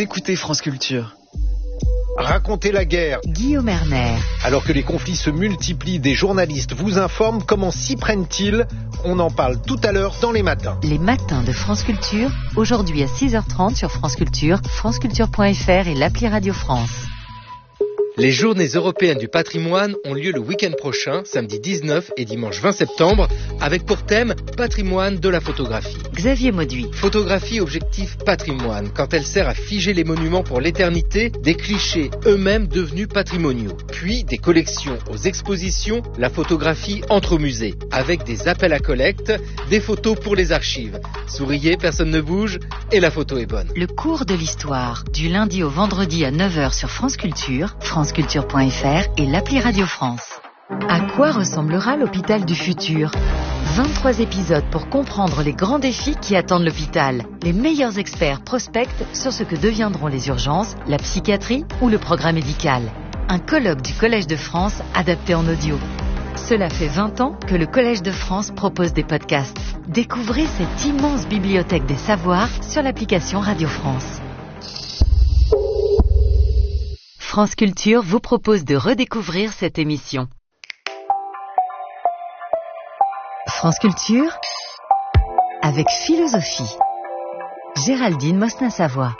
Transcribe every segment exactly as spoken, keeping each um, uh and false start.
écoutez France Culture. Racontez la guerre. Guillaume Erner. Alors que les conflits se multiplient, des journalistes vous informent. Comment s'y prennent-ils? On en parle tout à l'heure dans les matins. Les matins de France Culture, aujourd'hui à six heures trente sur France Culture, franceculture point f r et l'appli Radio France. Les Journées européennes du patrimoine ont lieu le week-end prochain, samedi dix-neuf et dimanche vingt septembre, avec pour thème patrimoine de la photographie. Xavier Mauduit. Photographie objectif patrimoine, quand elle sert à figer les monuments pour l'éternité, des clichés eux-mêmes devenus patrimoniaux. Puis des collections aux expositions, la photographie entre musées, avec des appels à collecte, des photos pour les archives. Souriez, personne ne bouge et la photo est bonne. Le cours de l'histoire, du lundi au vendredi à neuf heures sur France Culture, franceculture point f r et l'appli Radio France. À quoi ressemblera l'hôpital du futur? vingt-trois épisodes pour comprendre les grands défis qui attendent l'hôpital. Les meilleurs experts prospectent sur ce que deviendront les urgences, la psychiatrie ou le progrès médical. Un colloque du Collège de France adapté en audio. Cela fait vingt ans que le Collège de France propose des podcasts. Découvrez cette immense bibliothèque des savoirs sur l'application Radio France. France Culture vous propose de redécouvrir cette émission. France Culture avec philosophie. Géraldine Mosna-Savoie.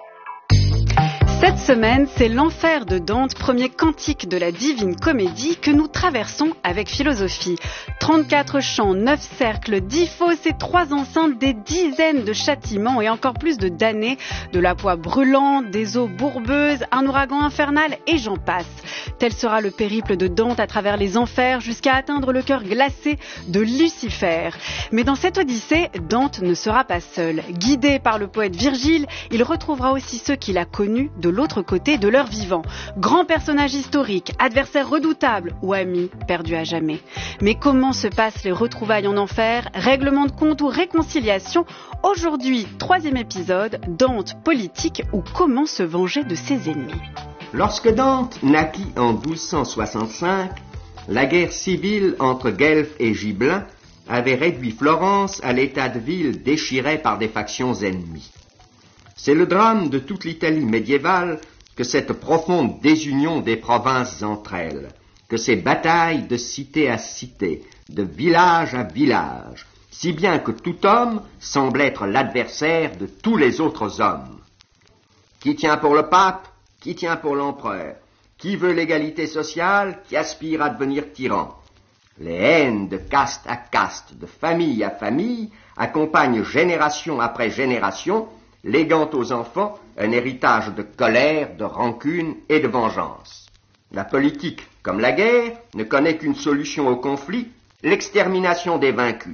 Cette semaine, c'est l'enfer de Dante, premier cantique de la Divine Comédie que nous traversons avec philosophie. trente-quatre chants, neuf cercles, dix fosses et trois enceintes, des dizaines de châtiments et encore plus de damnés, de la poix brûlante, des eaux bourbeuses, un ouragan infernal et j'en passe. Tel sera le périple de Dante à travers les enfers jusqu'à atteindre le cœur glacé de Lucifer. Mais dans cette odyssée, Dante ne sera pas seul. Guidé par le poète Virgile, il retrouvera aussi ceux qu'il a connus de l'autre côté de leur vivant. Grands personnages historiques, adversaires redoutables ou amis perdus à jamais. Mais comment se passent les retrouvailles en enfer, règlement de compte ou réconciliation? Aujourd'hui, troisième épisode, Dante politique ou comment se venger de ses ennemis. Lorsque Dante naquit en douze cent soixante-cinq, la guerre civile entre Guelphes et Gibelin avait réduit Florence à l'état de ville déchirée par des factions ennemies. C'est le drame de toute l'Italie médiévale que cette profonde désunion des provinces entre elles, que ces batailles de cité à cité, de village à village, si bien que tout homme semble être l'adversaire de tous les autres hommes. Qui tient pour le pape? Qui tient pour l'empereur? Qui veut l'égalité sociale? Qui aspire à devenir tyran? Les haines de caste à caste, de famille à famille, accompagnent génération après génération, léguant aux enfants un héritage de colère, de rancune et de vengeance. La politique, comme la guerre, ne connaît qu'une solution au conflit, l'extermination des vaincus.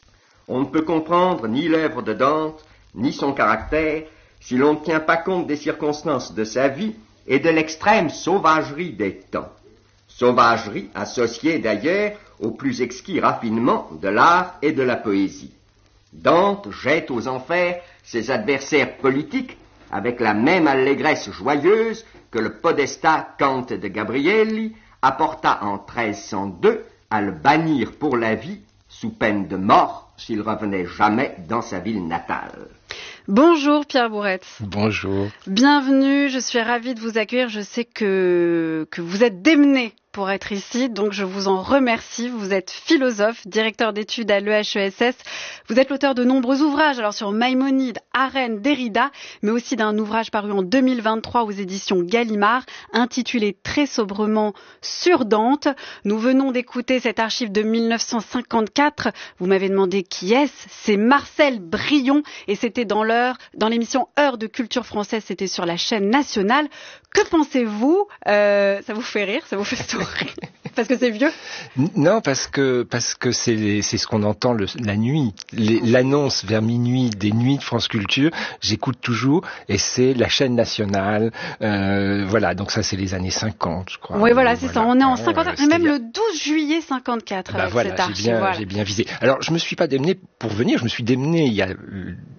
On ne peut comprendre ni l'œuvre de Dante, ni son caractère, si l'on ne tient pas compte des circonstances de sa vie et de l'extrême sauvagerie des temps. Sauvagerie associée d'ailleurs au plus exquis raffinement de l'art et de la poésie. Dante jette aux enfers ses adversaires politiques avec la même allégresse joyeuse que le podestat Cante de Gabrielli apporta en treize cent deux à le bannir pour la vie sous peine de mort s'il revenait jamais dans sa ville natale. Bonjour Pierre Bourrette. Bonjour. Bienvenue, je suis ravie de vous accueillir. Je sais que, que vous êtes démené pour être ici, donc je vous en remercie. Vous êtes philosophe, directeur d'études à l'E H E S S. Vous êtes l'auteur de nombreux ouvrages, alors sur Maïmonide, Arène, Derrida, mais aussi d'un ouvrage paru en deux mille vingt-trois aux éditions Gallimard, intitulé très sobrement Sur Dante. Nous venons d'écouter cette archive de mille neuf cent cinquante-quatre. Vous m'avez demandé qui est-ce? C'est Marcel Brillon, et c'était dans l'heure, dans l'émission Heure de culture française, c'était sur la chaîne nationale. Que pensez-vous? euh, Ça vous fait rire? Ça vous fait sourire? Parce que c'est vieux? Non, parce que parce que c'est c'est ce qu'on entend le, la nuit, Les, l'annonce vers minuit des nuits de France Culture. J'écoute toujours et c'est la chaîne nationale. Euh, voilà, donc ça c'est les années cinquante, je crois. Oui, voilà, c'est voilà. ça. On est en cinquante-quatre, euh, et même le douze juillet cinquante-quatre. Bah avec voilà, cette j'ai archive, bien voilà. j'ai bien visé. Alors je me suis pas démené pour venir, je me suis démené il y a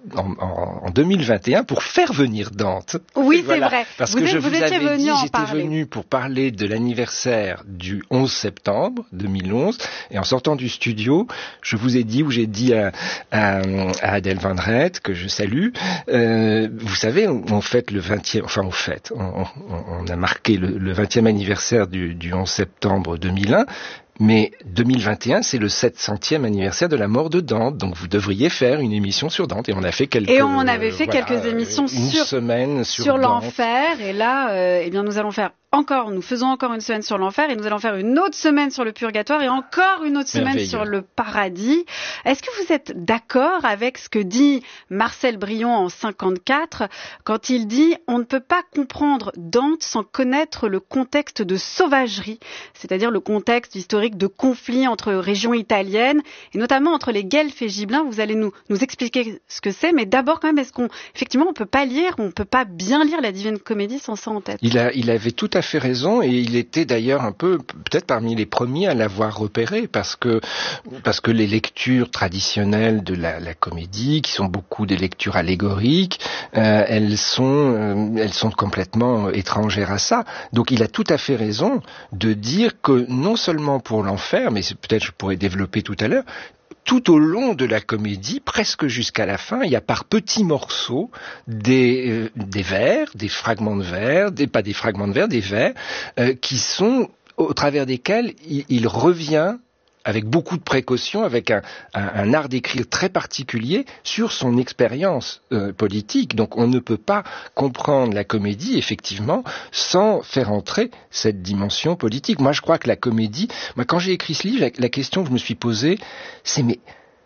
en, en, en deux mille vingt et un pour faire venir Dante. Oui, voilà, c'est vrai. Parce vous que êtes, je vous vous étiez avais venu dit, en j'étais parler. venu pour parler de l'anniversaire du onze septembre deux mille onze, et en sortant du studio, je vous ai dit, ou j'ai dit à, à, à Adèle Van Rett, que je salue, euh, vous savez, on, on fête le vingtième, enfin on fête, on, on, on a marqué le, le vingtième anniversaire du, du onze septembre deux mille un, mais deux mille vingt et un, c'est le sept centième anniversaire de la mort de Dante, donc vous devriez faire une émission sur Dante, et on a fait quelques... Et on avait fait euh, voilà, quelques émissions une sur, semaine sur, sur Dante. l'enfer, et là, euh, eh bien, nous allons faire encore, nous faisons encore une semaine sur l'enfer, et nous allons faire une autre semaine sur le purgatoire, et encore une autre semaine Merveilleux. sur le paradis. Est-ce que vous êtes d'accord avec ce que dit Marcel Brion en cinquante-quatre, quand il dit « On ne peut pas comprendre Dante sans connaître le contexte de sauvagerie », c'est-à-dire le contexte historique de conflit entre régions italiennes, et notamment entre les Guelfes et Gibelins. Vous allez nous, nous expliquer ce que c'est, mais d'abord quand même, est-ce qu'on, effectivement, on peut pas lire, on peut pas bien lire la Divine Comédie sans ça en tête? Il a, il avait tout à fait raison, et il était d'ailleurs un peu, peut-être parmi les premiers à l'avoir repéré, parce que, parce que les lectures traditionnelles de la, la comédie, qui sont beaucoup des lectures allégoriques, euh, elles sont, euh, elles sont complètement étrangères à ça. Donc il a tout à fait raison de dire que non seulement pour l'enfer, mais c'est, peut-être je pourrais développer tout à l'heure, tout au long de la comédie, presque jusqu'à la fin, il y a par petits morceaux des, euh, des vers, des fragments de vers, des, pas des fragments de vers, des vers, euh, qui sont, au travers desquels il, il revient avec beaucoup de précautions, avec un, un, un art d'écrire très particulier sur son expérience euh, politique. Donc on ne peut pas comprendre la comédie, effectivement, sans faire entrer cette dimension politique. Moi, je crois que la comédie... Moi, quand j'ai écrit ce livre, la, la question que je me suis posée, c'est mais...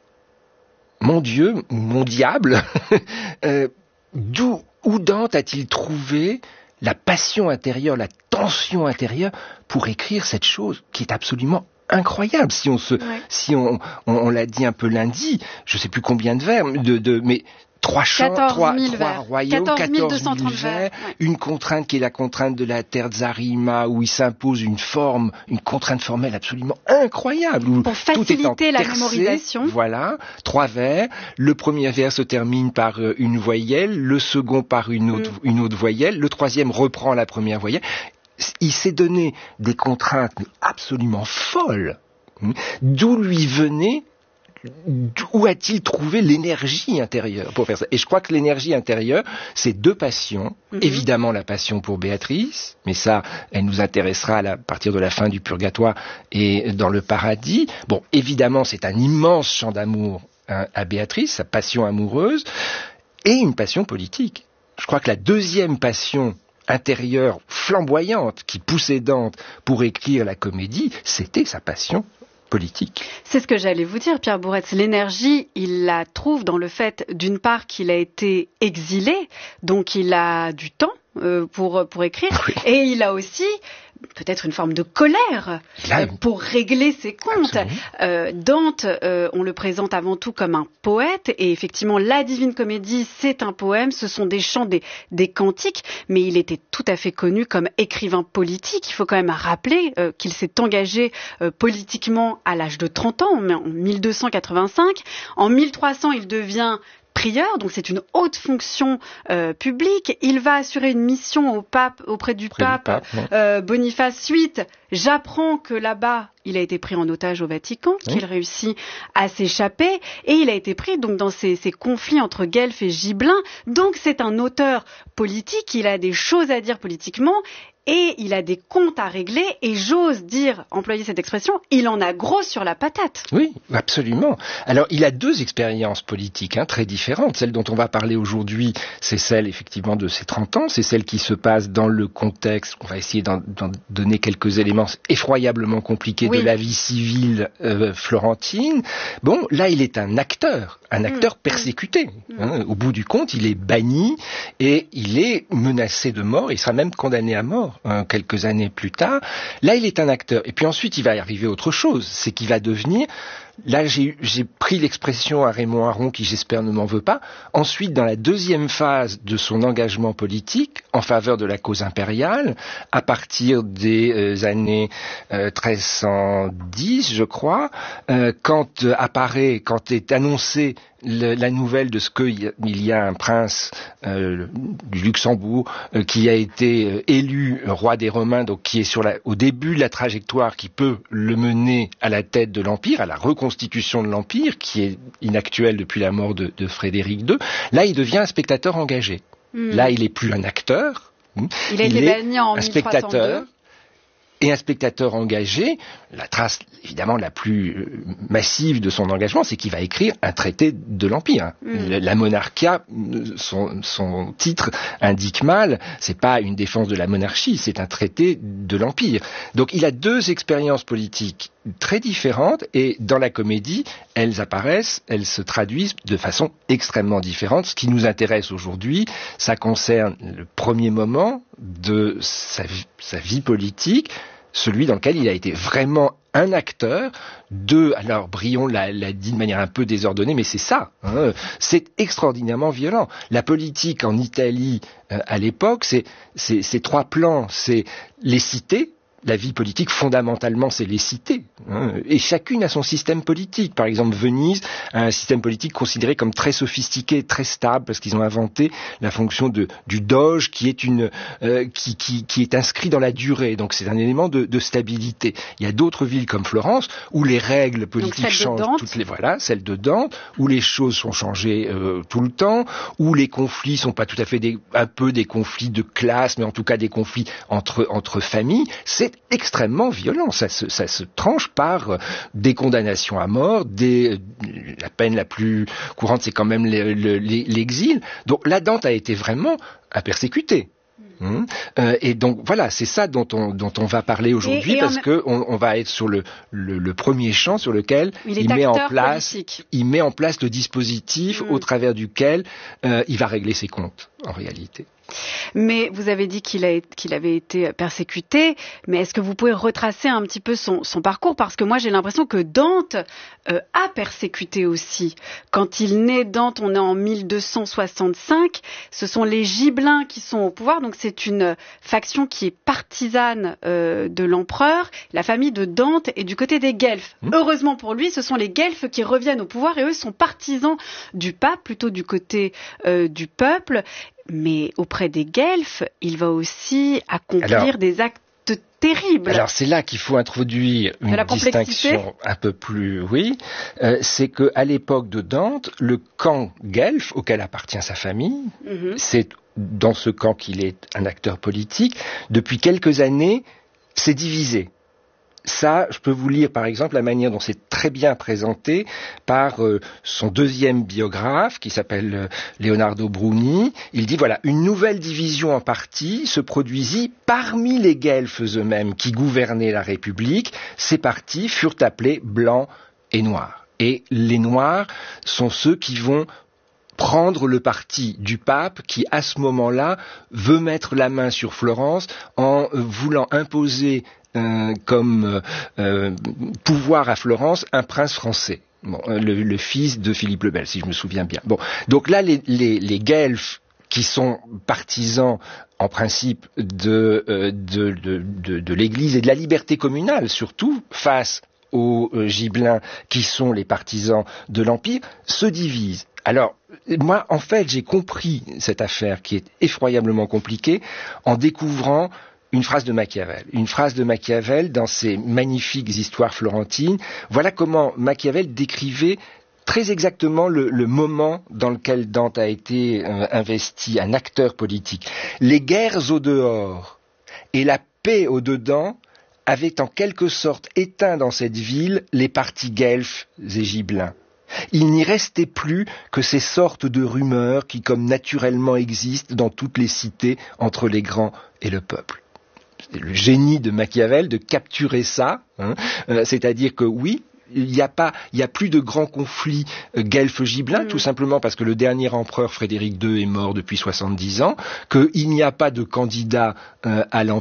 Mon Dieu, mon diable, euh, d'où, où Dante a-t-il trouvé la passion intérieure, la tension intérieure pour écrire cette chose qui est absolument incroyable. Si on se, ouais. si on, on, on l'a dit un peu lundi, je sais plus combien de vers, de, de, mais trois chants, trois, trois royaumes, quatorze mille vers, ouais. Une contrainte qui est la contrainte de la terre Zarima, où il s'impose une forme, une contrainte formelle absolument incroyable. Où pour faciliter tout est la tercé, mémorisation. Voilà, trois vers. Le premier vers se termine par une voyelle, le second par une autre, mm. une autre voyelle, le troisième reprend la première voyelle. Il s'est donné des contraintes absolument folles. D'où lui venait, où a-t-il trouvé l'énergie intérieure pour faire ça? Et je crois que l'énergie intérieure, c'est deux passions. Mm-hmm. Évidemment, la passion pour Béatrice, mais ça, elle nous intéressera à, la, à partir de la fin du purgatoire et dans le paradis. Bon, évidemment, c'est un immense chant d'amour hein, à Béatrice, sa passion amoureuse, et une passion politique. Je crois que la deuxième passion intérieure flamboyante qui poussait Dante pour écrire la comédie, c'était sa passion politique. C'est ce que j'allais vous dire, Pierre Bourretz. L'énergie, il la trouve dans le fait, d'une part, qu'il a été exilé, donc il a du temps euh, pour, pour écrire, oui. Et il a aussi peut-être une forme de colère euh, pour régler ses comptes. Euh, Dante, euh, on le présente avant tout comme un poète, et effectivement, la Divine Comédie, c'est un poème, ce sont des chants, des, des cantiques, mais il était tout à fait connu comme écrivain politique. Il faut quand même rappeler euh, qu'il s'est engagé euh, politiquement à l'âge de trente ans, en mille deux cent quatre-vingt-cinq. En mille trois cents, il devient prieur, donc c'est une haute fonction euh, publique. Il va assurer une mission au pape, auprès du auprès pape, du pape euh, Boniface huit. J'apprends que là-bas, il a été pris en otage au Vatican, oui. Qu'il réussit à s'échapper, et il a été pris donc dans ces, ces conflits entre Guelfes et Gibelins. Donc c'est un auteur politique, il a des choses à dire politiquement, et il a des comptes à régler, et j'ose dire, employer cette expression, il en a gros sur la patate. Oui, absolument. Alors, il a deux expériences politiques hein, très différentes. Celle dont on va parler aujourd'hui, c'est celle effectivement de ses trente ans, c'est celle qui se passe dans le contexte, on va essayer d'en, d'en donner quelques éléments effroyablement compliqués oui. de la vie civile euh, florentine. Bon, là, il est un acteur, un acteur mmh. persécuté. Mmh. Hein. Au bout du compte, il est banni, et il est menacé de mort, il sera même condamné à mort. Euh, quelques années plus tard. Là, il est un acteur. Et puis ensuite, il va y arriver autre chose. C'est qu'il va devenir Là, j'ai, j'ai pris l'expression à Raymond Aron, qui j'espère ne m'en veut pas. Ensuite, dans la deuxième phase de son engagement politique, en faveur de la cause impériale, à partir des euh, années euh, treize cent dix, je crois, euh, quand euh, apparaît, quand est annoncée Le, la nouvelle de ce qu'il y a un prince euh, du Luxembourg euh, qui a été euh, élu roi des Romains, donc qui est sur la, au début de la trajectoire qui peut le mener à la tête de l'Empire, à la reconstitution de l'Empire, qui est inactuelle depuis la mort de, de Frédéric deux. Là, il devient un spectateur engagé. Mmh. Là, il n'est plus un acteur. Il a il été est banni en un mille trois cent deux. Spectateur. Et un spectateur engagé, la trace évidemment la plus massive de son engagement, c'est qu'il va écrire un traité de l'Empire. Mmh. La Monarchia, son, son titre indique mal, c'est pas une défense de la monarchie, c'est un traité de l'Empire. Donc il a deux expériences politiques très différentes, et dans la comédie, elles apparaissent, elles se traduisent de façon extrêmement différente. Ce qui nous intéresse aujourd'hui, ça concerne le premier moment de sa, sa vie politique, celui dans lequel il a été vraiment un acteur de, alors Brion l'a, l'a dit de manière un peu désordonnée, mais c'est ça, hein, c'est extraordinairement violent. La politique en Italie euh, à l'époque, c'est, c'est, c'est trois plans, c'est les cités. La vie politique, fondamentalement, c'est les cités. Hein, et chacune a son système politique. Par exemple, Venise a un système politique considéré comme très sophistiqué, très stable, parce qu'ils ont inventé la fonction de, du doge, qui est une, euh, qui, qui, qui est inscrit dans la durée. Donc, c'est un élément de, de stabilité. Il y a d'autres villes comme Florence où les règles politiques changent toutes les, voilà, celle de Dante, où les choses sont changées euh, tout le temps, où les conflits sont pas tout à fait des, un peu des conflits de classe, mais en tout cas des conflits entre entre familles. C'est extrêmement violent, ça se, ça se tranche par des condamnations à mort, des, la peine la plus courante c'est quand même le, le, l'exil. Donc là, Dante a été vraiment un persécuté. Mmh. Euh, et donc voilà, c'est ça dont on, dont on va parler aujourd'hui, et, et parce on... que on, on va être sur le, le, le premier champ sur lequel il, il met en place, politique. il met en place le dispositif mmh. au travers duquel euh, il va régler ses comptes en réalité. Mais vous avez dit qu'il, a, qu'il avait été persécuté, mais est-ce que vous pouvez retracer un petit peu son, son parcours? Parce que moi j'ai l'impression que Dante euh, a persécuté aussi. Quand il naît, Dante, on est en mille deux cent soixante-cinq, ce sont les Gibelins qui sont au pouvoir, donc c'est une faction qui est partisane euh, de l'empereur. La famille de Dante est du côté des Guelfes. Mmh. Heureusement pour lui, ce sont les Guelfes qui reviennent au pouvoir, et eux sont partisans du pape, plutôt du côté euh, du peuple. Mais auprès des Guelfes, il va aussi accomplir alors, des actes terribles. Alors c'est là qu'il faut introduire une distinction un peu plus, oui, euh, c'est que à l'époque de Dante, le camp guelfe auquel appartient sa famille, mm-hmm. c'est dans ce camp qu'il est un acteur politique. Depuis quelques années, c'est divisé. Ça, je peux vous lire par exemple la manière dont c'est très bien présenté par euh, son deuxième biographe qui s'appelle euh, Leonardo Bruni. Il dit voilà, une nouvelle division en partie se produisit parmi les Guelfes eux-mêmes qui gouvernaient la République. Ces partis furent appelés blancs et noirs. Et les noirs sont ceux qui vont prendre le parti du pape qui, à ce moment-là, veut mettre la main sur Florence en euh, voulant imposer Euh, comme euh, pouvoir à Florence un prince français, bon, le, le fils de Philippe le Bel, si je me souviens bien. Bon, donc là, les, les, les Guelfes qui sont partisans en principe de, euh, de, de, de, de l'Église et de la liberté communale, surtout face aux euh, Gibelins qui sont les partisans de l'Empire, se divisent. Alors, moi, en fait, j'ai compris cette affaire qui est effroyablement compliquée en découvrant une phrase de Machiavel. Une phrase de Machiavel dans ses magnifiques histoires florentines. Voilà comment Machiavel décrivait très exactement le, le moment dans lequel Dante a été euh, investi, un acteur politique. Les guerres au dehors et la paix au dedans avaient en quelque sorte éteint dans cette ville les partis guelfes et gibelins. Il n'y restait plus que ces sortes de rumeurs qui, comme naturellement, existent dans toutes les cités entre les grands et le peuple. C'est le génie de Machiavel de capturer ça, hein, euh, c'est-à-dire que oui, il n'y a pas, il y a plus de grands conflits euh, guelfes-gibelins, mmh. tout simplement parce que le dernier empereur Frédéric deux est mort depuis soixante-dix ans, qu'il n'y a pas de candidat euh, à l'Empire.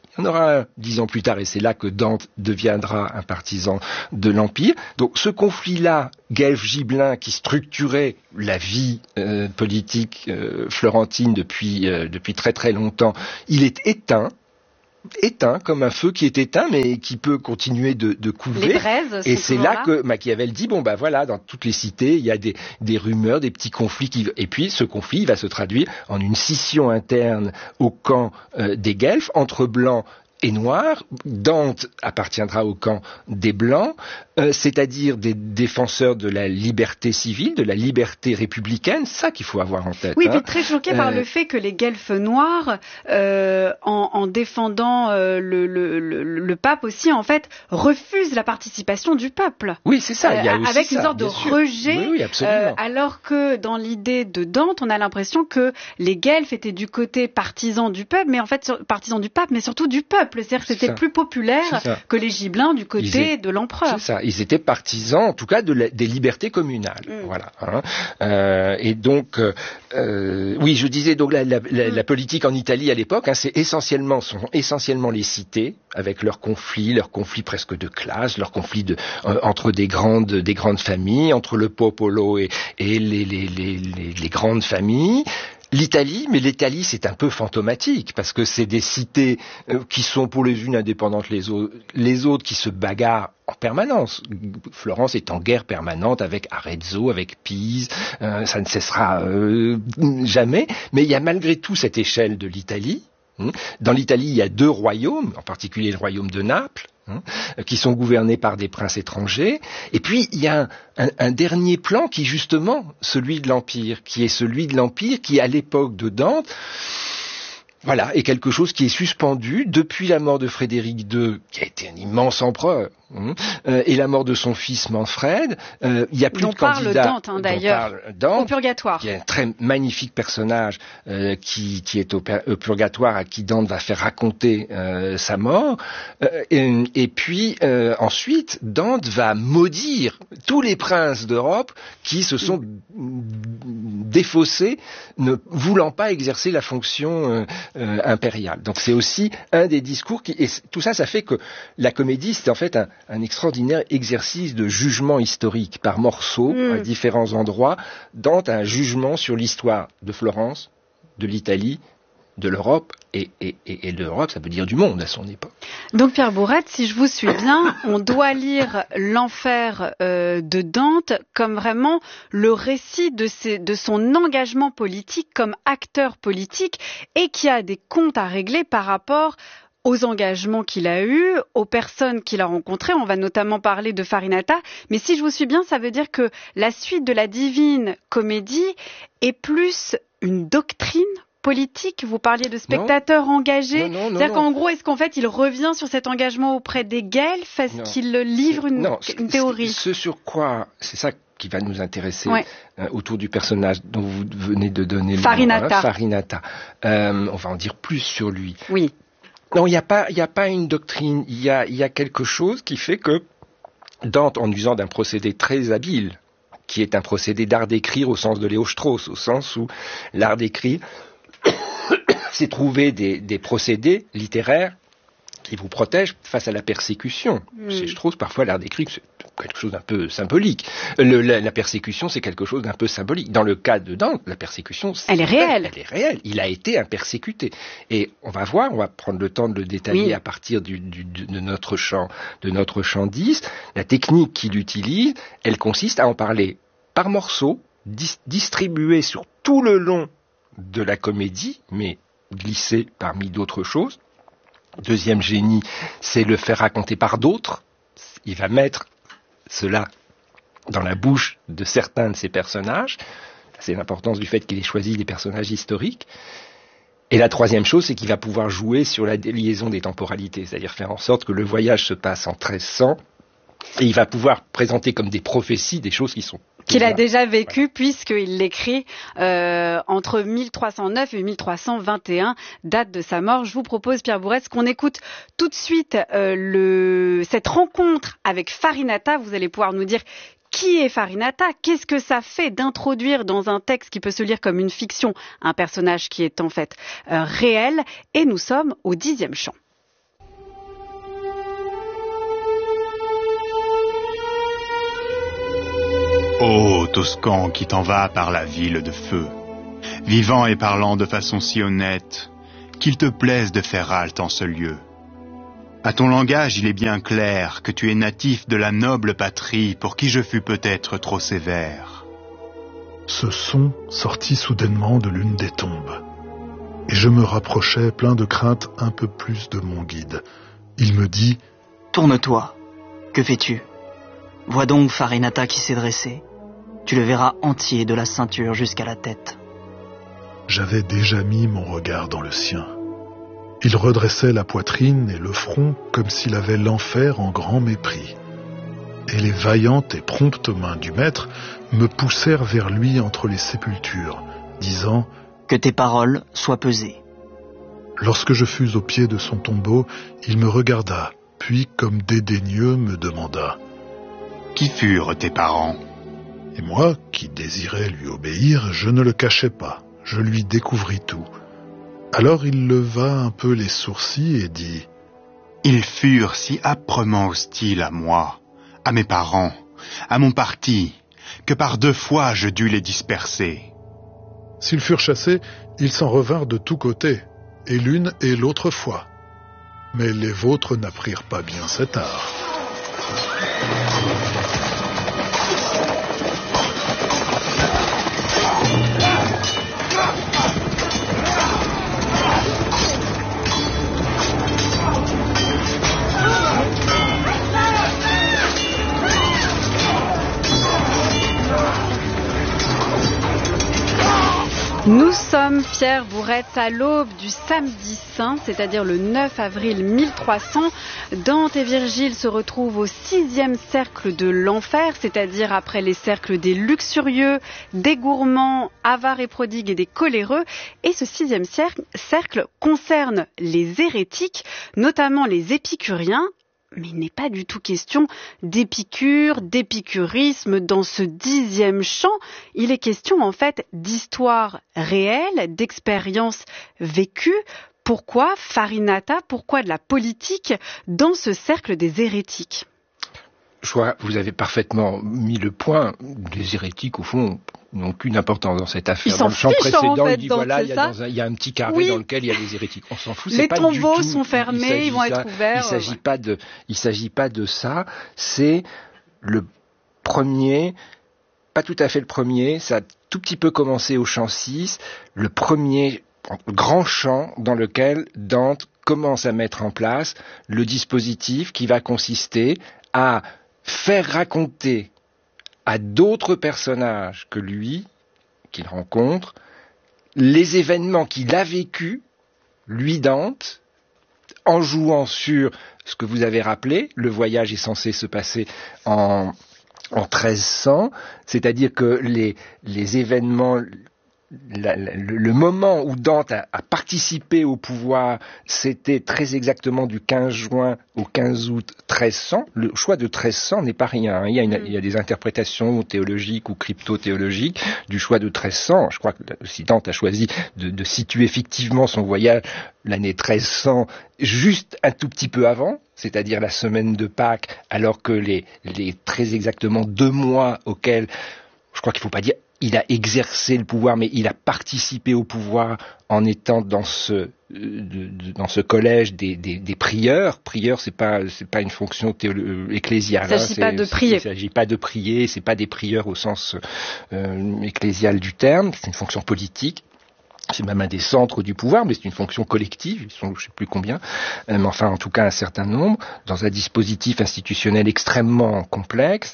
Il y en aura un dix ans plus tard, et c'est là que Dante deviendra un partisan de l'Empire. Donc ce conflit-là, Guelphes-Gibelin, qui structurait la vie euh, politique euh, florentine depuis, euh, depuis très très longtemps, il est éteint. éteint, comme un feu qui est éteint, mais qui peut continuer de, de couver. Les braises et sont c'est là, là que Machiavel dit, bon, bah voilà, dans toutes les cités, il y a des, des rumeurs, des petits conflits, qui, et puis ce conflit va se traduire en une scission interne au camp euh, des Guelfes, entre blancs et noirs. Dante appartiendra au camp des Blancs, euh, c'est-à-dire des défenseurs de la liberté civile, de la liberté républicaine, ça qu'il faut avoir en tête. Oui, hein. puis très choqué euh... par le fait que les Guelfes noirs, euh, en, en défendant euh, le, le, le, le pape aussi, en fait, refusent la participation du peuple. Oui, c'est ça. Il y a euh, aussi avec ça, une sorte de sûr. rejet, oui, oui, absolument. Euh, alors que dans l'idée de Dante, on a l'impression que les Guelfes étaient du côté partisan du peuple, mais en fait partisan du pape, mais surtout du peuple. C'est-à-dire que c'était ça. plus populaire que les Gibelins du côté étaient, de l'empereur. C'est ça. Ils étaient partisans, en tout cas, de la, des libertés communales. Mm. Voilà. Hein. Euh, et donc, euh, oui, je disais donc la, la, la, mm. la politique en Italie à l'époque, hein, c'est essentiellement sont essentiellement les cités avec leurs conflits, leurs conflits presque de classe, leurs conflits de, euh, entre des grandes des grandes familles, entre le popolo et, et les, les, les, les, les grandes familles. L'Italie, mais l'Italie c'est un peu fantomatique parce que c'est des cités euh, qui sont pour les unes indépendantes les autres, les autres qui se bagarrent en permanence. Florence est en guerre permanente avec Arezzo, avec Pise, euh, ça ne cessera euh, jamais, mais il y a malgré tout cette échelle de l'Italie. Dans l'Italie, il y a deux royaumes, en particulier le royaume de Naples, hein, qui sont gouvernés par des princes étrangers. Et puis, il y a un, un, un dernier plan qui est justement celui de l'Empire, qui est celui de l'Empire qui, à l'époque de Dante, voilà, est quelque chose qui est suspendu depuis la mort de Frédéric deux, qui a été un immense empereur, hein, euh, et la mort de son fils Manfred. Euh, il y a plus dont de candidats. Parle Dante, hein, d'ailleurs, Dante, au purgatoire. Il y a un très magnifique personnage euh, qui, qui est au, au purgatoire, à qui Dante va faire raconter euh, sa mort. Euh, et, et puis euh, ensuite, Dante va maudire tous les princes d'Europe qui se sont défaussés, ne voulant pas exercer la fonction euh, Euh, impériale. Donc c'est aussi un des discours qui... Et tout ça, ça fait que la comédie, c'est en fait un, un extraordinaire exercice de jugement historique par morceaux, mmh. à différents endroits. Dante a un jugement sur l'histoire de Florence, de l'Italie, de l'Europe, et, et, et, et de l'Europe, ça veut dire du monde à son époque. Donc Pierre Bourrette, si je vous suis bien, on doit lire l'enfer euh, de Dante comme vraiment le récit de, ses, de son engagement politique comme acteur politique et qui a des comptes à régler par rapport aux engagements qu'il a eus, aux personnes qu'il a rencontrées. On va notamment parler de Farinata. Mais si je vous suis bien, ça veut dire que la suite de la Divine Comédie est plus une doctrine politique. Vous parliez de spectateurs non. engagés. Non, non, non, C'est-à-dire qu'en gros, est-ce qu'en fait, il revient sur cet engagement auprès des Guelfes? Est-ce non. qu'il livre une, non, une théorie? Ce sur quoi, c'est ça qui va nous intéresser ouais. euh, autour du personnage dont vous venez de donner le Farinata. nom, hein, Farinata. Euh, on va en dire plus sur lui. Oui. Non, il n'y a pas, il n'y a pas une doctrine. Il y a, il y a quelque chose qui fait que Dante, en usant d'un procédé très habile, qui est un procédé d'art d'écrire au sens de Léo-Strauss, au sens où l'art d'écrire c'est trouver des, des procédés littéraires qui vous protègent face à la persécution. Mmh. Chez Strauss, parfois, l'art d'écrire, c'est quelque chose d'un peu symbolique. Le, la, la persécution, c'est quelque chose d'un peu symbolique. Dans le cas de Dante, la persécution, c'est elle est réelle. Elle est réelle. Il a été un persécuté. Et on va voir, on va prendre le temps de le détailler oui. à partir du, du, de notre chant, de notre chant dix. La technique qu'il utilise, elle consiste à en parler par morceaux, dis, distribués sur tout le long de la comédie, mais glissé parmi d'autres choses. Deuxième génie, c'est le faire raconter par d'autres. Il va mettre cela dans la bouche de certains de ses personnages. C'est l'importance du fait qu'il ait choisi des personnages historiques. Et la troisième chose, c'est qu'il va pouvoir jouer sur la liaison des temporalités, c'est-à-dire faire en sorte que le voyage se passe en treize cents, et il va pouvoir présenter comme des prophéties des choses qui sont qu'il a déjà vécu, voilà. puisqu'il l'écrit euh, entre mille trois cent neuf et mille trois cent vingt et un, date de sa mort. Je vous propose, Pierre Bourrette, qu'on écoute tout de suite euh, le, cette rencontre avec Farinata. Vous allez pouvoir nous dire qui est Farinata, qu'est-ce que ça fait d'introduire dans un texte qui peut se lire comme une fiction un personnage qui est en fait euh, réel. Et nous sommes au dixième chant. Ô Toscan qui t'en vas par la ville de feu, vivant et parlant de façon si honnête, qu'il te plaise de faire halte en ce lieu. À ton langage il est bien clair que tu es natif de la noble patrie pour qui je fus peut-être trop sévère. Ce son sortit soudainement de l'une des tombes, et je me rapprochai plein de crainte un peu plus de mon guide. Il me dit « Tourne-toi, que fais-tu ? Vois donc Farinata qui s'est dressé. Tu le verras entier de la ceinture jusqu'à la tête. » J'avais déjà mis mon regard dans le sien. Il redressait la poitrine et le front comme s'il avait l'enfer en grand mépris. Et les vaillantes et promptes mains du maître me poussèrent vers lui entre les sépultures, disant « Que tes paroles soient pesées. » Lorsque je fus au pied de son tombeau, il me regarda, puis comme dédaigneux me demanda « Qui furent tes parents ?» Et moi, qui désirais lui obéir, je ne le cachai pas. Je lui découvris tout. Alors il leva un peu les sourcils et dit « Ils furent si âprement hostiles à moi, à mes parents, à mon parti, que par deux fois je dus les disperser. » S'ils furent chassés, ils s'en revinrent de tous côtés, et l'une et l'autre fois. Mais les vôtres n'apprirent pas bien cet art. Nous sommes, Pierre Bourretz, à l'aube du samedi saint, c'est-à-dire le neuf avril mille trois cents. Dante et Virgile se retrouvent au sixième cercle de l'enfer, c'est-à-dire après les cercles des luxurieux, des gourmands, avares et prodigues et des coléreux. Et ce sixième cercle, cercle concerne les hérétiques, notamment les épicuriens. Mais il n'est pas du tout question d'épicure, d'épicurisme dans ce dixième chant. Il est question en fait d'histoire réelle, d'expérience vécue. Pourquoi Farinata, pourquoi de la politique dans ce cercle des hérétiques ? Je crois que vous avez parfaitement mis le point. Les hérétiques, au fond, n'ont aucune importance dans cette affaire. Ils dans le chant précédent, en fait, il dit donc, voilà, il y, a ça dans un, il y a un petit carré oui. dans lequel il y a les hérétiques. On s'en fout. Les c'est pas tombeaux du tout, sont fermés, ils vont ça, être ouverts. Il s'agit ouais. pas de, il s'agit pas de ça. C'est le premier, pas tout à fait le premier. Ça a tout petit peu commencé au chant six. Le premier grand chant dans lequel Dante commence à mettre en place le dispositif qui va consister à faire raconter à d'autres personnages que lui, qu'il rencontre, les événements qu'il a vécus, lui Dante, en jouant sur ce que vous avez rappelé, le voyage est censé se passer en, en treize cents, c'est-à-dire que les, les événements... La, la, le, le moment où Dante a, a participé au pouvoir, c'était très exactement du quinze juin au quinze août treize cents. Le choix de treize cents n'est pas rien. Hein. Il y a une, il y a des interprétations théologiques ou crypto-théologiques du choix de treize cents. Je crois que si Dante a choisi de, de situer effectivement son voyage l'année treize cents juste un tout petit peu avant, c'est-à-dire la semaine de Pâques, alors que les, les très exactement deux mois auxquels, je crois qu'il ne faut pas dire il a exercé le pouvoir, mais il a participé au pouvoir en étant dans ce de, de, dans ce collège des, des, des prieurs. Prieurs, c'est pas c'est pas une fonction théolo- ecclésiale. Il ne s'agit hein, pas de prier. Il s'agit pas de prier. C'est pas des prieurs au sens euh, ecclésial du terme. C'est une fonction politique. C'est même un des centres du pouvoir, mais c'est une fonction collective, ils sont je sais plus combien, euh, mais enfin en tout cas un certain nombre, dans un dispositif institutionnel extrêmement complexe.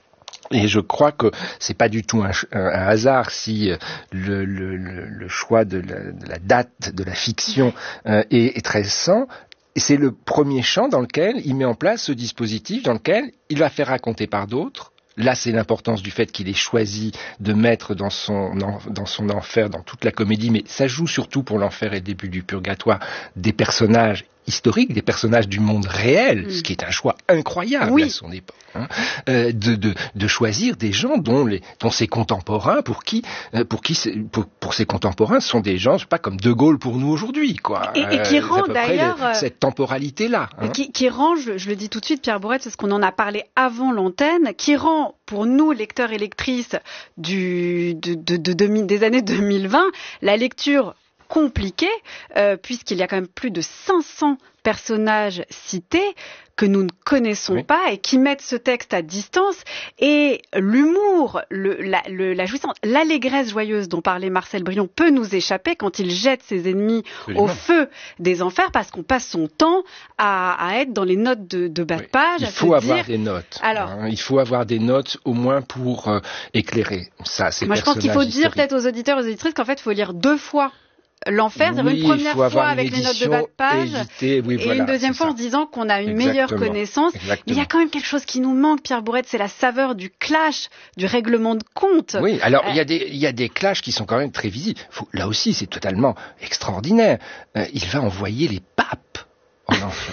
Et je crois que c'est pas du tout un, un hasard si le, le, le choix de la, de la date de la fiction euh, est, est treize cents. Et c'est le premier chant dans lequel il met en place ce dispositif, dans lequel il va faire raconter par d'autres. Là, c'est l'importance du fait qu'il ait choisi de mettre dans son, dans son enfer, dans toute la comédie, mais ça joue surtout pour l'enfer et le début du purgatoire, des personnages historiques, des personnages du monde réel, mmh. ce qui est un choix incroyable oui. à son époque, hein, euh, de, de, de choisir des gens dont, les, dont ses contemporains, pour qui, euh, pour qui, pour, pour ses contemporains, sont des gens, je sais pas, comme De Gaulle pour nous aujourd'hui, quoi. Et, et qui euh, rend d'ailleurs le, cette temporalité-là. Hein. Qui, qui rend, je, je le dis tout de suite, Pierre Bourette, parce qu'on en a parlé avant l'antenne, qui rend pour nous lecteurs et lectrices du, de, de, de, de, des années deux mille vingt la lecture compliqué, euh, puisqu'il y a quand même plus de cinq cents personnages cités que nous ne connaissons oui. pas et qui mettent ce texte à distance. Et l'humour, le, la, le, la jouissance, l'allégresse joyeuse dont parlait Marcel Brion peut nous échapper quand il jette ses ennemis Absolument. Au feu des enfers, parce qu'on passe son temps à, à être dans les notes de, de bas de page. Il à faut se avoir dire... des notes. Alors, hein, il faut avoir des notes au moins pour euh, éclairer ça. Ces moi, je pense qu'il faut historiques. dire peut-être aux auditeurs et aux auditrices qu'en fait, il faut lire deux fois L'enfer, c'est oui, une première fois une avec les notes de bas de page éditée, oui, et voilà, une deuxième fois ça. En se disant qu'on a une Exactement. meilleure connaissance. Exactement. Mais il y a quand même quelque chose qui nous manque, Pierre Bourette, c'est la saveur du clash, du règlement de compte. Oui, alors il euh... y a des il y a des clashs qui sont quand même très visibles. Faut, là aussi, c'est totalement extraordinaire. Euh, il va envoyer les papes en enfer.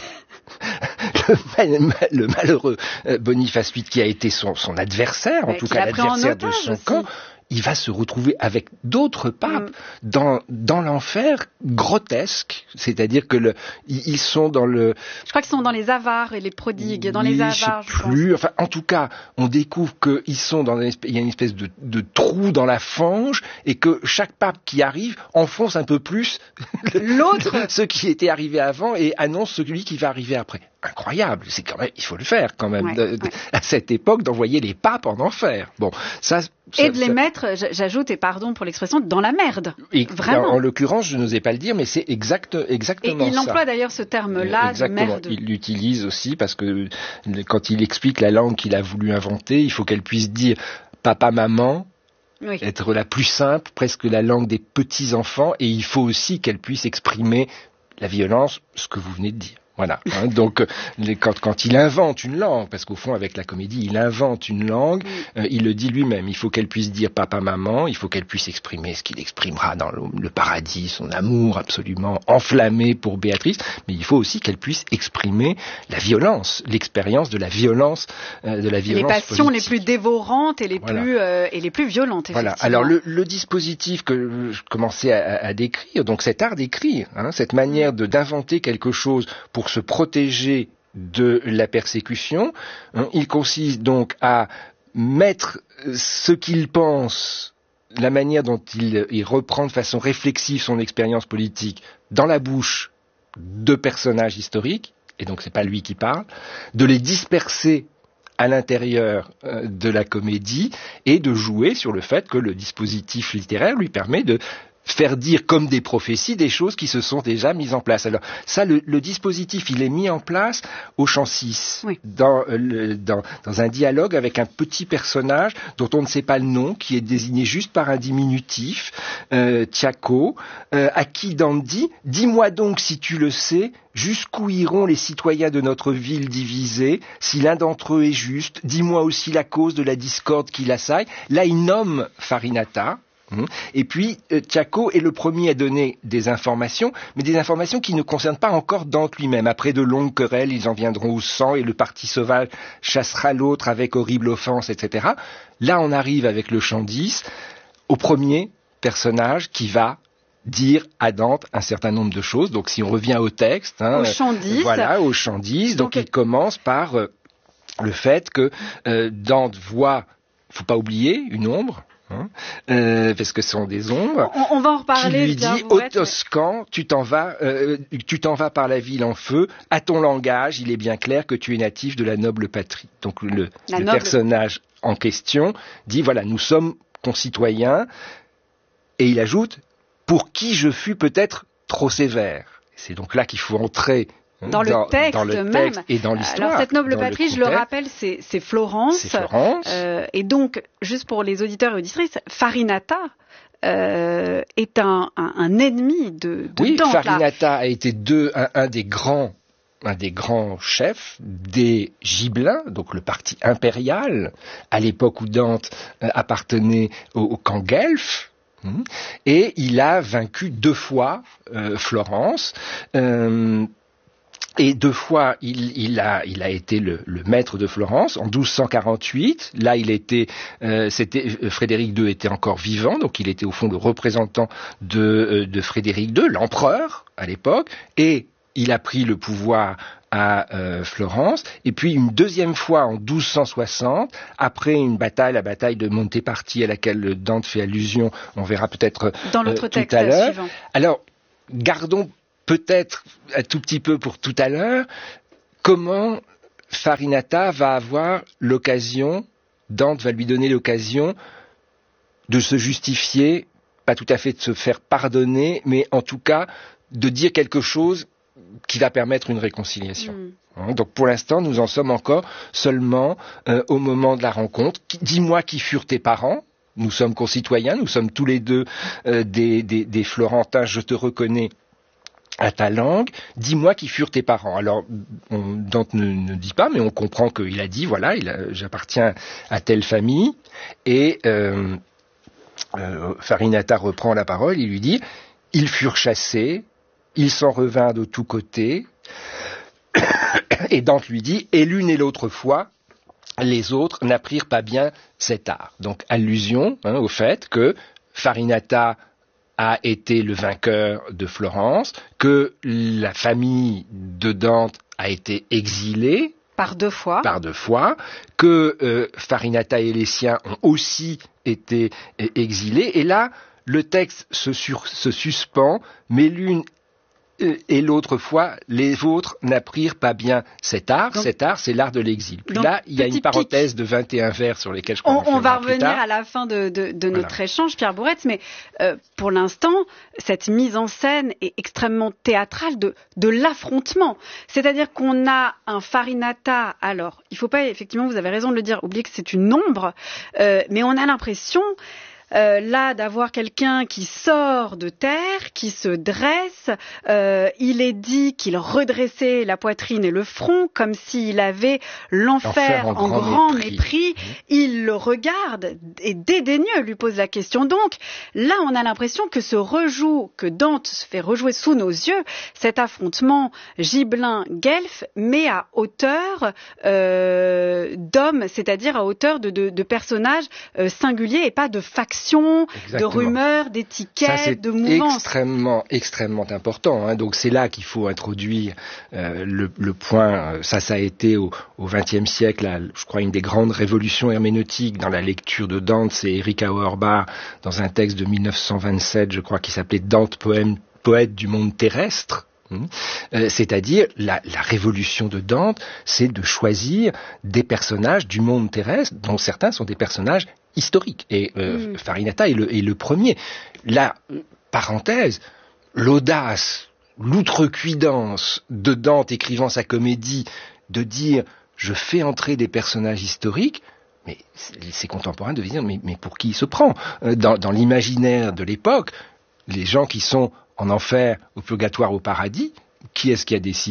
Le, mal, le malheureux Boniface huit, qui a été son, son adversaire, en tout cas l'adversaire de son aussi. camp, il va se retrouver avec d'autres papes mm. dans, dans l'enfer grotesque, c'est-à-dire que le, ils sont dans le... Je crois qu'ils sont dans les avares et les prodigues, dans oui, les avares, je sais plus. Je enfin, en tout cas, on découvre qu'ils sont dans une espèce, il y a une espèce de, de trou dans la fange et que chaque pape qui arrive enfonce un peu plus l'autre, ce qui était arrivé avant et annonce celui qui va arriver après. Incroyable, c'est quand même, il faut le faire quand même, ouais, de, ouais. de, à cette époque, d'envoyer les papes en enfer. Bon, ça, ça et de les ça, mettre, j'ajoute, et pardon pour l'expression, dans la merde. Et, Vraiment. En, en l'occurrence, je n'osais pas le dire, mais c'est exact, exactement ça. Et il emploie d'ailleurs ce terme-là, de merde. Il l'utilise aussi parce que quand il explique la langue qu'il a voulu inventer, il faut qu'elle puisse dire papa, maman. Oui. Être la plus simple, presque la langue des petits enfants, et il faut aussi qu'elle puisse exprimer la violence, ce que vous venez de dire. Voilà. Hein, donc, les, quand, quand il invente une langue, parce qu'au fond, avec la comédie, il invente une langue, mm. euh, il le dit lui-même. Il faut qu'elle puisse dire papa, maman. Il faut qu'elle puisse exprimer ce qu'il exprimera dans le, le paradis, son amour absolument enflammé pour Béatrice. Mais il faut aussi qu'elle puisse exprimer la violence, l'expérience de la violence, euh, de la violence les passions politique. les plus dévorantes et les voilà. plus euh, et les plus violentes. Voilà. Alors le, le dispositif que je commençais à, à décrire, donc cet art d'écrire, hein, cette manière de d'inventer quelque chose pour Pour se protéger de la persécution, hein, il consiste donc à mettre ce qu'il pense, la manière dont il, il reprend de façon réflexive son expérience politique dans la bouche de personnages historiques, et donc c'est pas lui qui parle, de les disperser à l'intérieur euh, de la comédie et de jouer sur le fait que le dispositif littéraire lui permet de faire dire comme des prophéties des choses qui se sont déjà mises en place. Alors ça, le, le dispositif, il est mis en place au chant six, oui. dans, le, dans, dans un dialogue avec un petit personnage dont on ne sait pas le nom, qui est désigné juste par un diminutif, euh, Tiaco, euh, à qui Dante dit « Dis-moi donc si tu le sais, jusqu'où iront les citoyens de notre ville divisée? Si l'un d'entre eux est juste, dis-moi aussi la cause de la discorde qui l'assaille. » Là, il nomme Farinata. Et puis, euh, Tiaco est le premier à donner des informations, mais des informations qui ne concernent pas encore Dante lui-même. Après de longues querelles, ils en viendront au sang et le parti sauvage chassera l'autre avec horrible offense, et cetera. Là, on arrive avec le chant dix au premier personnage qui va dire à Dante un certain nombre de choses. Donc, si on revient au texte... Hein, au chant dix. Voilà, au chant dix. Donc, Donc il commence par euh, le fait que euh, Dante voit, faut pas oublier, une ombre... Hein, euh, parce que ce sont des ombres. On, on va en reparler. Qui lui dit, ô Toscan, mais... tu t'en vas, euh, tu t'en vas par la ville en feu. À ton langage, il est bien clair que tu es natif de la noble patrie. Donc le, le noble... personnage en question dit, voilà, nous sommes concitoyens. Et il ajoute, pour qui je fus peut-être trop sévère. C'est donc là qu'il faut entrer. Dans le dans, texte dans le même. Texte et dans l'histoire. Alors cette noble patrie, le je le rappelle, c'est, c'est Florence. C'est Florence. Euh, et donc, juste pour les auditeurs et auditrices, Farinata euh, est un, un, un ennemi de, de oui, Dante. Oui, Farinata là. a été deux, un, un des grands un des grands chefs des Gibelins, donc le parti impérial, à l'époque où Dante euh, appartenait au, au camp Guelfe. Et il a vaincu deux fois euh, Florence. Euh, Et deux fois, il, il, a, il a été le, le maître de Florence. En douze cent quarante-huit, là, il était, euh, c'était, Frédéric deux était encore vivant, donc il était au fond le représentant de, euh, de Frédéric deux, l'empereur à l'époque, et il a pris le pouvoir à euh, Florence. Et puis une deuxième fois en douze cent soixante, après une bataille, la bataille de Monteparti à laquelle Dante fait allusion, on verra peut-être dans l'autre euh, tout texte à l'heure. Suivant. Alors, gardons peut-être un tout petit peu pour tout à l'heure, comment Farinata va avoir l'occasion, Dante va lui donner l'occasion de se justifier, pas tout à fait de se faire pardonner, mais en tout cas de dire quelque chose qui va permettre une réconciliation. Mmh. Donc pour l'instant, nous en sommes encore seulement euh, au moment de la rencontre. Dis-moi qui furent tes parents. Nous sommes concitoyens, nous sommes tous les deux euh, des, des, des Florentins, je te reconnais à ta langue, dis-moi qui furent tes parents. Alors, on, Dante ne, ne dit pas, mais on comprend qu'il a dit, voilà, il a, j'appartiens à telle famille, et euh, euh, Farinata reprend la parole, il lui dit, ils furent chassés, ils s'en revinrent de tous côtés, et Dante lui dit, et l'une et l'autre fois, les autres n'apprirent pas bien cet art. Donc, allusion hein, au fait que Farinata a été le vainqueur de Florence, que la famille de Dante a été exilée par deux fois, par deux fois que euh, Farinata et les siens ont aussi été euh, exilés. Et là, le texte se, sur, se suspend, mais l'une et l'autre fois, les autres n'apprirent pas bien cet art. Donc, cet art, c'est l'art de l'exil. Puis donc, là, il y a une parenthèse pic. de vingt et un vers sur lesquels je crois on, on, on va revenir à la fin de, de, de voilà. notre échange, Pierre Bourretz, mais euh, pour l'instant, cette mise en scène est extrêmement théâtrale de, de l'affrontement. C'est-à-dire qu'on a un Farinata, alors, il ne faut pas, effectivement, vous avez raison de le dire, oublier que c'est une ombre, euh, mais on a l'impression... Euh, là d'avoir quelqu'un qui sort de terre, qui se dresse, euh, il est dit qu'il redressait la poitrine et le front comme s'il avait l'enfer, l'enfer en, en grand, grand mépris. mépris. Mmh. Il le regarde et dédaigneux lui pose la question. Donc là on a l'impression que se rejoue, que Dante se fait rejouer sous nos yeux cet affrontement Gibelin-Guelph, mais à hauteur euh, d'hommes, c'est-à-dire à hauteur de, de, de personnages euh, singuliers et pas de factions. Exactement. De rumeurs, d'étiquettes, ça, de mouvances. C'est extrêmement, extrêmement important. Hein. Donc c'est là qu'il faut introduire euh, le, le point. Ça, ça a été au vingtième siècle, là, je crois, une des grandes révolutions herméneutiques dans la lecture de Dante. C'est Eric Auerbach dans un texte de mille neuf cent vingt-sept, je crois, qui s'appelait Dante, poème, poète du monde terrestre. Euh, c'est-à-dire la, la révolution de Dante, c'est de choisir des personnages du monde terrestre, dont certains sont des personnages historiques. Et euh, mm. Farinata est le, est le premier. La parenthèse, l'audace, l'outrecuidance de Dante écrivant sa comédie, de dire je fais entrer des personnages historiques. Mais ses contemporains devaient dire mais, mais pour qui il se prend ? Dans, dans l'imaginaire de l'époque, les gens qui sont en enfer, au purgatoire, au paradis, qui est-ce qui a décidé ?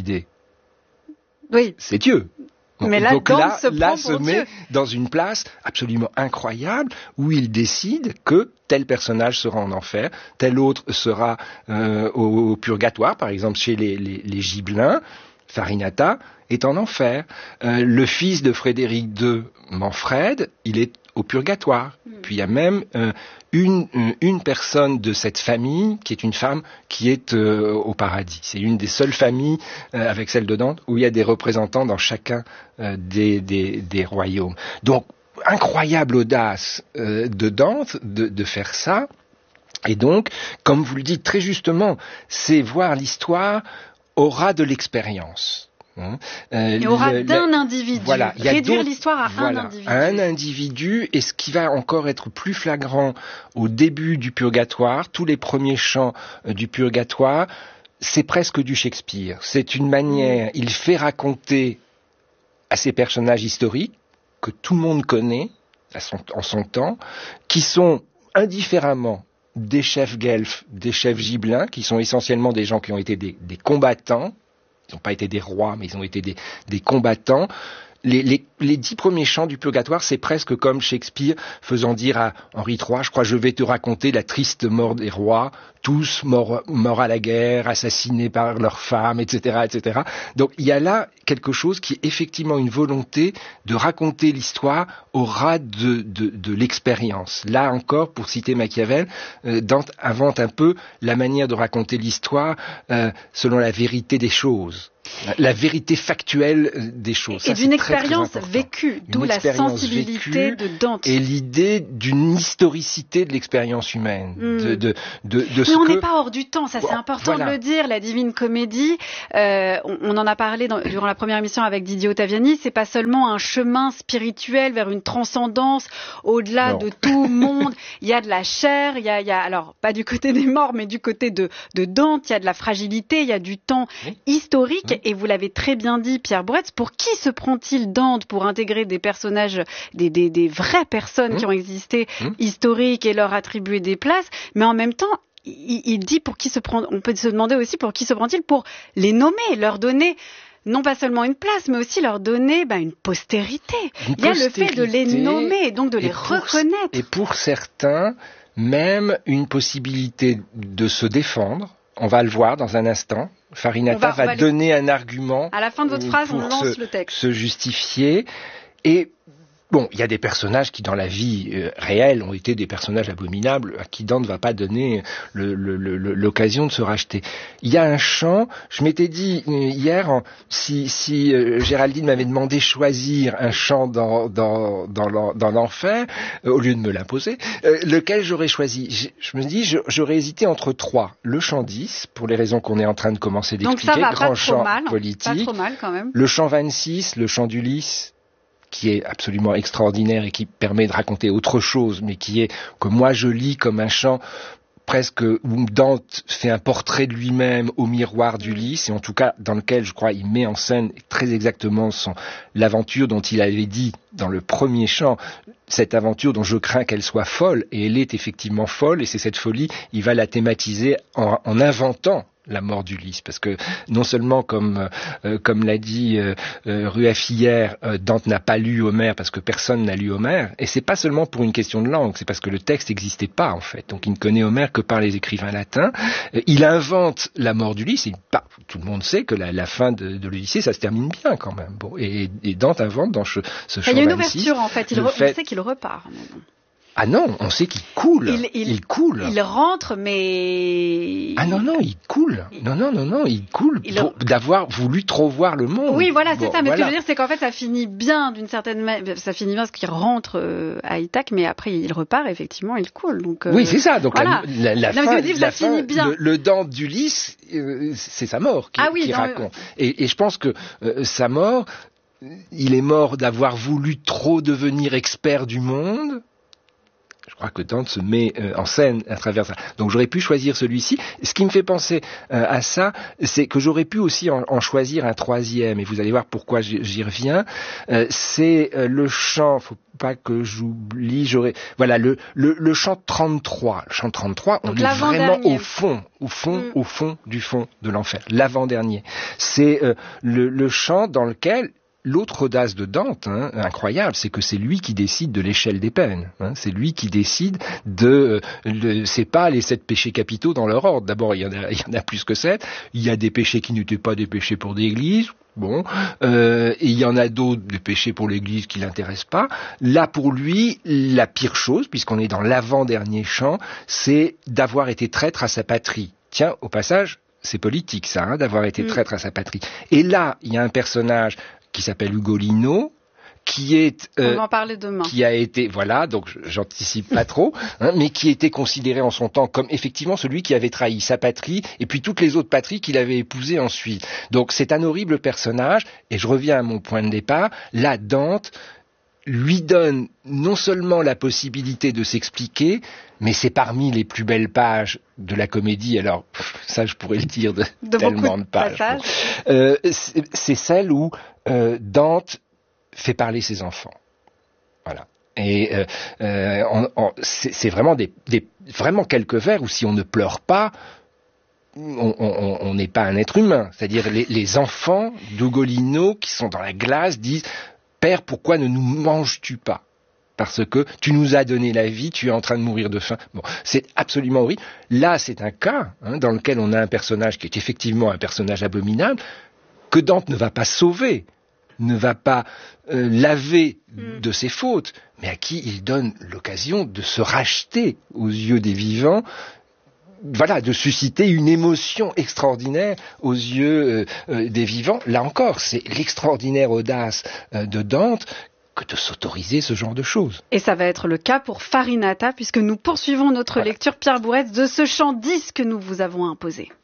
Oui. C'est Dieu. Donc, mais là, donc Dante là, se, là, prend se pour met Dieu. Dans une place absolument incroyable où il décide que tel personnage sera en enfer, tel autre sera euh, au, au purgatoire, par exemple chez les, les, les Gibelins. Farinata est en enfer. Euh, le fils de Frédéric deux, Manfred, il est au purgatoire. Mm. Puis il y a même euh, une, une personne de cette famille qui est une femme qui est euh, au paradis. C'est une des seules familles, euh, avec celle de Dante, où il y a des représentants dans chacun euh, des, des, des royaumes. Donc, incroyable audace euh, de Dante de, de faire ça. Et donc, comme vous le dites très justement, c'est voir l'histoire au ras de l'expérience. Hein. Euh, et au ras d'un la, individu. Voilà, réduire l'histoire à voilà, un individu. À un individu, et ce qui va encore être plus flagrant au début du purgatoire, tous les premiers chants euh, du purgatoire, c'est presque du Shakespeare. C'est une manière, il fait raconter à ces personnages historiques, que tout le monde connaît à son, en son temps, qui sont indifféremment des chefs guelfes, des chefs gibelins, qui sont essentiellement des gens qui ont été des, des combattants. Ils n'ont pas été des rois, mais ils ont été des, des combattants. Les, les, les dix premiers chants du Purgatoire, c'est presque comme Shakespeare faisant dire à Henri trois, je crois, je vais te raconter la triste mort des rois, tous morts, morts à la guerre, assassinés par leurs femmes, et cetera, et cetera. Donc il y a là quelque chose qui est effectivement une volonté de raconter l'histoire au ras de, de, de l'expérience. Là encore, pour citer Machiavel, euh, Dante invente un peu la manière de raconter l'histoire euh, selon la vérité des choses. La vérité factuelle des choses. Et ça, d'une c'est très, expérience très important. vécue, d'où Une la expérience sensibilité vécue de Dante. Et l'idée d'une historicité de l'expérience humaine. Mm. De, de, de, de Mais ce on que... n'est pas hors du temps, ça c'est Bon, important voilà. de le dire. La Divine Comédie, euh, on, on en a parlé dans, durant la première émission avec Didier Ottaviani, c'est pas seulement un chemin spirituel vers une transcendance au-delà Non. de tout monde. Il y a de la chair, il y a, il y a, alors pas du côté des morts, mais du côté de, de Dante, il y a de la fragilité, il y a du temps Oui. historique. Oui. Et vous l'avez très bien dit, Pierre Bouretz, pour qui se prend-il Dante pour intégrer des personnages, des, des, des vraies personnes Mmh. qui ont existé, Mmh. historiques, et leur attribuer des places, mais en même temps, il, il dit pour qui se prend, on peut se demander aussi pour qui se prend-il, pour les nommer, leur donner non pas seulement une place, mais aussi leur donner bah, une postérité. Une Il y a le fait de les postérité, nommer et donc de et les pour- reconnaître. Et pour certains, même une possibilité de se défendre. On va le voir dans un instant. Farinata On va- va, on va les- donner un argument À la fin de votre phrase, on pour lance se, le texte. se justifier. Et bon, il y a des personnages qui, dans la vie euh, réelle, ont été des personnages abominables, à qui Dante ne va pas donner le, le, le, l'occasion de se racheter. Il y a un chant, je m'étais dit euh, hier, en- si, si euh, Géraldine m'avait demandé choisir un chant dans, dans, dans, l'en- dans l'enfer, euh, au lieu de me l'imposer, euh, lequel j'aurais choisi. Je, je me dis, je, j'aurais hésité entre trois. Le chant dix, pour les raisons qu'on est en train de commencer Donc d'expliquer, ça va, grand pas trop chant mal, pas politique. trop mal quand même. Le chant vingt-six, le chant d'Ulysse, qui est absolument extraordinaire et qui permet de raconter autre chose, mais qui est, que moi je lis comme un chant presque où Dante fait un portrait de lui-même au miroir d'Ulysse, et en tout cas dans lequel, je crois, il met en scène très exactement son, l'aventure dont il avait dit dans le premier chant, cette aventure dont je crains qu'elle soit folle, et elle est effectivement folle, et c'est cette folie, il va la thématiser en, en inventant la mort d'Ulysse, parce que non seulement, comme euh, comme l'a dit euh, euh, Ruaffi hier, euh, Dante n'a pas lu Homère parce que personne n'a lu Homère, et c'est pas seulement pour une question de langue, c'est parce que le texte n'existait pas en fait, donc il ne connaît Homère que par les écrivains latins. Euh, il invente la mort d'Ulysse, et pas, tout le monde sait que la, la fin de, de l'Odyssée, ça se termine bien quand même. Bon, et, et Dante invente dans ce, ce chant Il y a une vingt-six, ouverture en fait, il le re- fait- on sait qu'il repart. mais bon. Ah non, on sait qu'il coule, Il- il, il- coule. Il rentre, mais... Ah non, non, il coule. Non, non, non, non, il coule Il- pour- d'avoir voulu trop voir le monde. Oui, voilà, c'est Bon, ça. Mais ce que voilà. je veux dire, c'est qu'en fait, ça finit bien d'une certaine manière. Ça finit bien parce qu'il rentre euh, à Ithaque, mais après, il repart, effectivement, il coule. Donc, euh, Oui, c'est ça. Donc voilà. la, la, la Non, mais fin, je veux dire, la ça finit fin, bien. Le, le Dante d'Ulysse, euh, c'est sa mort qui, Ah oui, qui dans le- raconte. Et, et je pense que euh, sa mort, il est mort d'avoir voulu trop devenir expert du monde. Je crois que Dante se met euh, en scène à travers ça. Donc j'aurais pu choisir celui-ci. Ce qui me fait penser euh, à ça, c'est que j'aurais pu aussi en, en choisir un troisième, et vous allez voir pourquoi j'y, j'y reviens. Euh, c'est euh, le chant, faut pas que j'oublie, j'aurais... Voilà, le, le, le chant trente-trois. Le chant trente-trois, on Donc est vraiment l'avant-dernier. au fond, au fond, Mm. au fond du fond de l'enfer. L'avant-dernier. C'est euh, le, le chant dans lequel... L'autre audace de Dante, hein, incroyable, c'est que c'est lui qui décide de l'échelle des peines. Hein, c'est lui qui décide de... Euh, le, c'est pas les sept péchés capitaux dans leur ordre. D'abord, il y en a, il y en a plus que sept. Il y a des péchés qui n'étaient pas des péchés pour l'Église. Bon, euh, et il y en a d'autres, des péchés pour l'Église qui l'intéressent pas. Là, pour lui, la pire chose, puisqu'on est dans l'avant-dernier chant, c'est d'avoir été traître à sa patrie. Tiens, au passage, c'est politique ça, hein, d'avoir été Mm. traître à sa patrie. Et là, il y a un personnage qui s'appelle Ugolino, qui est euh, on va en parler demain. qui a été, voilà, donc j'anticipe pas trop, hein, mais qui était considéré en son temps comme effectivement celui qui avait trahi sa patrie et puis toutes les autres patries qu'il avait épousées ensuite. Donc c'est un horrible personnage, et je reviens à mon point de départ, là Dante lui donne non seulement la possibilité de s'expliquer, mais c'est parmi les plus belles pages de la comédie, alors pff, ça je pourrais le dire de, De tellement beaucoup de de pages. passages. Euh, c'est, c'est celle où euh, Dante fait parler ses enfants. Voilà. Et euh, euh, on, on, c'est, c'est vraiment des, des vraiment quelques vers où si on ne pleure pas, on n'est pas un être humain. C'est-à-dire les, les enfants d'Ugolino qui sont dans la glace disent Père, pourquoi ne nous manges-tu pas ? Parce que tu nous as donné la vie, tu es en train de mourir de faim. Bon, c'est absolument horrible. Là, c'est un cas hein, dans lequel on a un personnage qui est effectivement un personnage abominable, que Dante ne va pas sauver, ne va pas euh, laver mm. de ses fautes, mais à qui il donne l'occasion de se racheter aux yeux des vivants, voilà, de susciter une émotion extraordinaire aux yeux euh, euh, des vivants. Là encore, c'est l'extraordinaire audace euh, de Dante que de s'autoriser ce genre de choses. Et ça va être le cas pour Farinata, puisque nous poursuivons notre voilà. lecture, Pierre Bourretz, de ce chant dix que nous vous avons imposé.